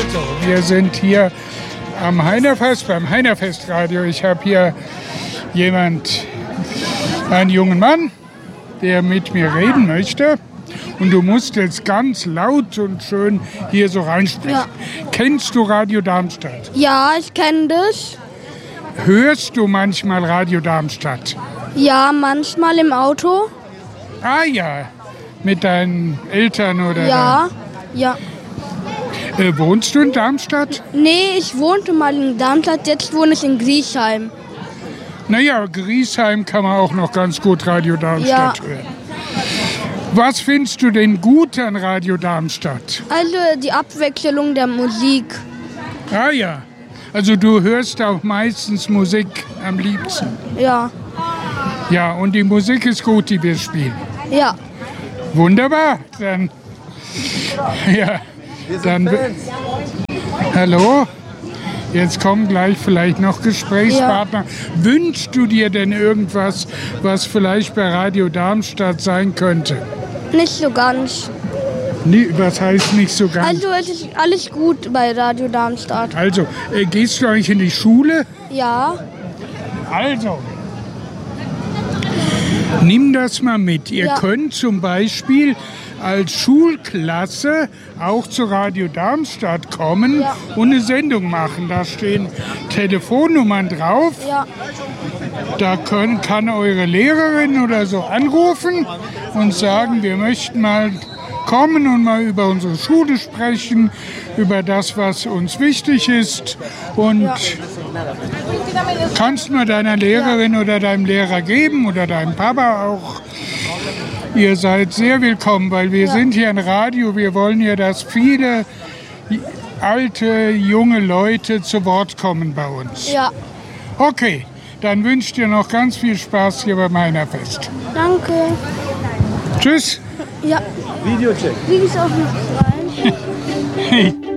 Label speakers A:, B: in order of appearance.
A: Also, wir sind hier am Heinerfest, beim Heinerfestradio. Ich habe hier einen jungen Mann, der mit mir reden möchte. Und du musst jetzt ganz laut und schön hier so reinsprechen.
B: Ja.
A: Kennst du Radio Darmstadt?
B: Ja, ich kenne das.
A: Hörst du manchmal Radio Darmstadt?
B: Ja, manchmal im Auto.
A: Ah ja, mit deinen Eltern oder?
B: Ja, ja.
A: Wohnst du in Darmstadt?
B: Nee, ich wohnte mal in Darmstadt, jetzt wohne ich in Griesheim.
A: Naja, Griesheim kann man auch noch ganz gut Radio Darmstadt hören. Was findest du denn gut an Radio Darmstadt?
B: Also die Abwechslung der Musik.
A: Ah ja, also du hörst auch meistens Musik am liebsten.
B: Ja,
A: Ja, und die Musik ist gut, die wir spielen.
B: ja.
A: Wunderbar, dann... Ja, dann... Hallo? Jetzt kommen gleich vielleicht noch Gesprächspartner. Ja. Wünschst du dir denn irgendwas, was vielleicht bei Radio Darmstadt sein könnte?
B: Nicht so ganz.
A: Was heißt nicht so ganz?
B: Also es ist alles gut bei Radio Darmstadt.
A: Also, gehst du eigentlich in die Schule?
B: Ja,
A: Also, nimm das mal mit. Ihr
B: Ja.
A: könnt zum Beispiel als Schulklasse auch zu Radio Darmstadt kommen
B: Ja.
A: und eine Sendung machen. Da stehen Telefonnummern drauf.
B: ja,
A: Da kann eure Lehrerin oder so anrufen und sagen, wir möchten mal kommen und mal über unsere Schule sprechen, über das, was uns wichtig ist. Und kannst mal deiner Lehrerin oder deinem Lehrer geben oder deinem Papa auch. Ihr seid sehr willkommen, weil wir sind hier ein Radio. Wir wollen ja, dass viele alte, junge Leute zu Wort kommen bei uns.
B: ja.
A: Okay, dann wünsche ich dir noch ganz viel Spaß hier beim Heinerfest.
B: Danke.
A: Tschüss.
B: Ja.
C: Videocheck.
B: Wie ist auch noch rein?